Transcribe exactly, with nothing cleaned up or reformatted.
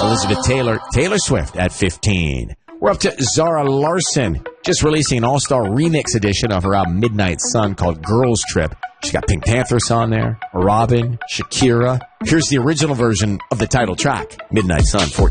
Elizabeth Taylor, Taylor Swift at fifteen. We're up to Zara Larsson, just releasing an all-star remix edition of her album Midnight Sun called Girls Trip. She got Pink Panthers on there, Robin, Shakira. Here's the original version of the title track, Midnight Sun, fourteen.